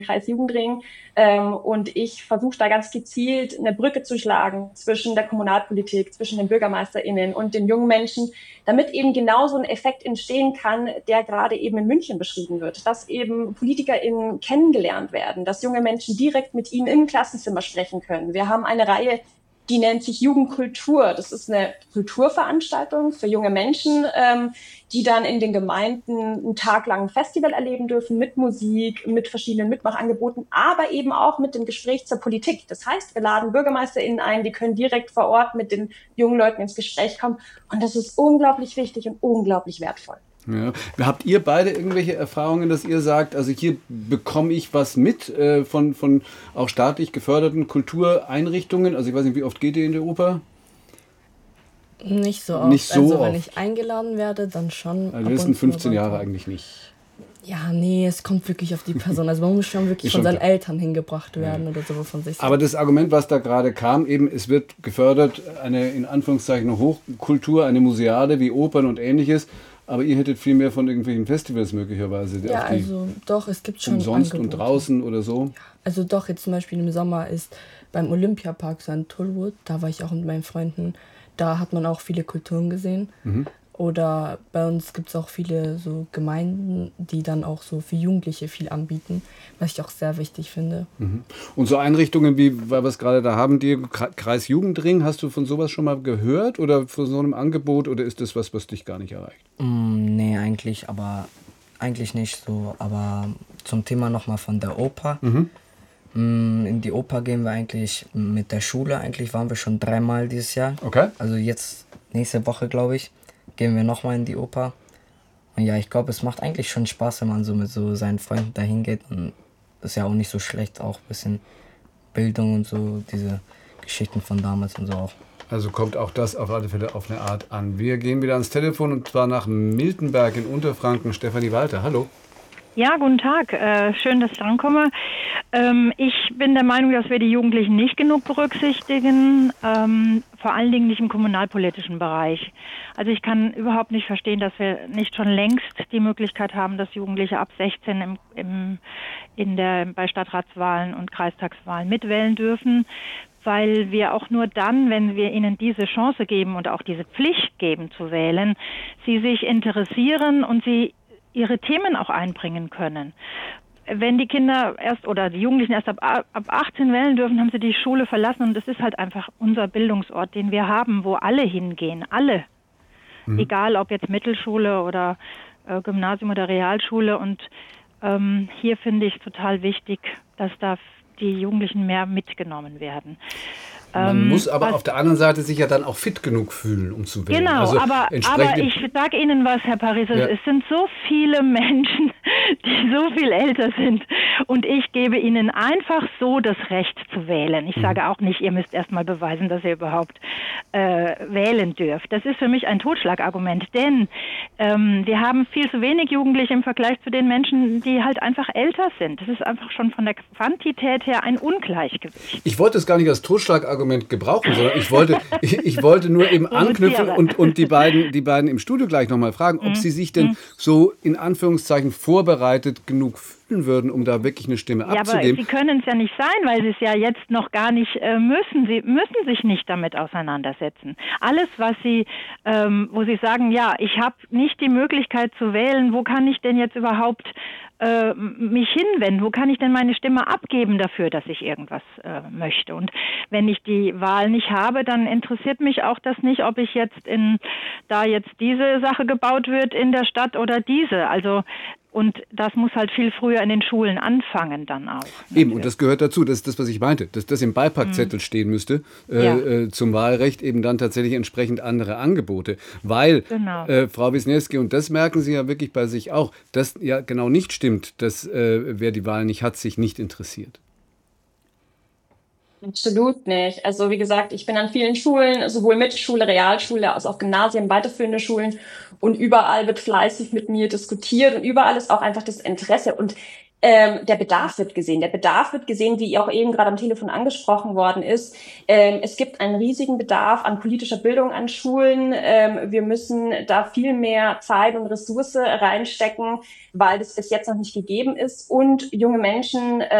Kreis Jugendring. Und ich versuche da ganz gezielt eine Brücke zu schlagen zwischen der Kommunalpolitik, zwischen den BürgermeisterInnen und den jungen Menschen, damit eben genau so ein Effekt entstehen kann, der gerade eben in München beschrieben wird, dass eben PolitikerInnen kennengelernt werden, dass junge Menschen direkt mit ihnen im Klassenzimmer sprechen können. Wir haben eine Reihe, die nennt sich Jugendkultur. Das ist eine Kulturveranstaltung für junge Menschen, die dann in den Gemeinden einen taglangen Festival erleben dürfen mit Musik, mit verschiedenen Mitmachangeboten, aber eben auch mit dem Gespräch zur Politik. Das heißt, wir laden BürgermeisterInnen ein, die können direkt vor Ort mit den jungen Leuten ins Gespräch kommen. Und das ist unglaublich wichtig und unglaublich wertvoll. Ja. Habt ihr beide irgendwelche Erfahrungen, dass ihr sagt, also hier bekomme ich was mit von auch staatlich geförderten Kultureinrichtungen? Also ich weiß nicht, wie oft geht ihr in die Oper? Nicht so Nicht oft. so Also wenn oft. ich eingeladen werde, dann schon. Also die letzten 15 Jahre eigentlich nicht. Ja, nee, es kommt wirklich auf die Person. Also man muss schon wirklich Ist von schon seinen klar. Eltern hingebracht werden oder so von sich Aber selbst. das Argument, was da gerade kam, eben, es wird gefördert, eine in Anführungszeichen Hochkultur, eine Museale wie Opern und ähnliches, aber ihr hättet viel mehr von irgendwelchen Festivals möglicherweise, Ja, auf die also doch, es gibt schon umsonst und Angebote. draußen oder so. Also doch, jetzt zum Beispiel im Sommer ist beim Olympiapark St. Tulwood, da war ich auch mit meinen Freunden, da hat man auch viele Kulturen gesehen. Oder bei uns gibt es auch viele so Gemeinden, die dann auch so für Jugendliche viel anbieten, was ich auch sehr wichtig finde. Und so Einrichtungen wie, weil wir es gerade da haben, die Kreis Jugendring, hast du von sowas schon mal gehört oder von so einem Angebot oder ist das was dich gar nicht erreicht? Nee, eigentlich nicht so. Aber zum Thema nochmal von der Oper. In die Oper gehen wir eigentlich mit der Schule. Eigentlich waren wir schon 3-mal dieses Jahr. Okay. Also jetzt, nächste Woche, glaube ich, gehen wir nochmal in die Oper. Und ja, ich glaube, es macht eigentlich schon Spaß, wenn man so mit so seinen Freunden dahin geht. Und das ist ja auch nicht so schlecht, auch ein bisschen Bildung und so, diese Geschichten von damals und so auch. Also kommt auch das auf alle Fälle auf eine Art an. Wir gehen wieder ans Telefon und zwar nach Miltenberg in Unterfranken. Stefanie Walter, hallo. Ja, guten Tag. Schön, dass ich drankomme. Ich bin der Meinung, dass wir die Jugendlichen nicht genug berücksichtigen, vor allen Dingen nicht im kommunalpolitischen Bereich. Also ich kann überhaupt nicht verstehen, dass wir nicht schon längst die Möglichkeit haben, dass Jugendliche ab 16 bei Stadtratswahlen und Kreistagswahlen mitwählen dürfen, weil wir auch nur dann, wenn wir ihnen diese Chance geben und auch diese Pflicht geben zu wählen, sie sich interessieren und sie ihre Themen auch einbringen können. Wenn die Kinder oder die Jugendlichen erst ab 18 wählen dürfen, haben sie die Schule verlassen und das ist halt einfach unser Bildungsort, den wir haben, wo alle hingehen, alle. Egal ob jetzt Mittelschule oder Gymnasium oder Realschule und hier finde ich es total wichtig, dass da die Jugendlichen mehr mitgenommen werden. Man muss aber auf der anderen Seite sich ja dann auch fit genug fühlen, um zu wählen. Genau, also aber ich sage Ihnen was, Herr Pariser, Ja. es sind so viele Menschen, die so viel älter sind und ich gebe Ihnen einfach so das Recht zu wählen. Ich sage auch nicht, ihr müsst erst mal beweisen, dass ihr überhaupt wählen dürft. Das ist für mich ein Totschlagargument, denn wir haben viel zu wenig Jugendliche im Vergleich zu den Menschen, die halt einfach älter sind. Das ist einfach schon von der Quantität her ein Ungleichgewicht. Ich wollte es gar nicht als Totschlagargument gebrauchen, sondern ich wollte nur eben anknüpfen und die beiden im Studio gleich nochmal fragen, ob sie sich denn so in Anführungszeichen vorbereitet genug fühlen würden, um da wirklich eine Stimme Ja, aber abzugeben. Sie können es ja nicht sein, weil Sie es ja jetzt noch gar nicht müssen. Sie müssen sich nicht damit auseinandersetzen. Alles, was Sie, wo Sie sagen, ja, ich habe nicht die Möglichkeit zu wählen, wo kann ich denn jetzt überhaupt mich hinwenden? Wo kann ich denn meine Stimme abgeben dafür, dass ich irgendwas möchte? Und wenn ich die Wahl nicht habe, dann interessiert mich auch das nicht, ob ich jetzt da jetzt diese Sache gebaut wird in der Stadt oder diese. Also und das muss halt viel früher in den Schulen anfangen dann auch. Eben, und das gehört dazu, das ist das, was ich meinte, dass das im Beipackzettel stehen müsste, zum Wahlrecht eben dann tatsächlich entsprechend andere Angebote. Weil, Genau. Frau Wisniewski, und das merken Sie ja wirklich bei sich auch, dass ja genau nicht stimmt, dass wer die Wahl nicht hat, sich nicht interessiert. Absolut nicht. Also wie gesagt, ich bin an vielen Schulen, sowohl Mittelschule, Realschule als auch Gymnasien, weiterführende Schulen und überall wird fleißig mit mir diskutiert und überall ist auch einfach das Interesse und Der Bedarf wird gesehen. Der Bedarf wird gesehen, wie auch eben gerade am Telefon angesprochen worden ist. Es gibt einen riesigen Bedarf an politischer Bildung an Schulen. Wir müssen da viel mehr Zeit und Ressource reinstecken, weil das bis jetzt noch nicht gegeben ist. Und junge Menschen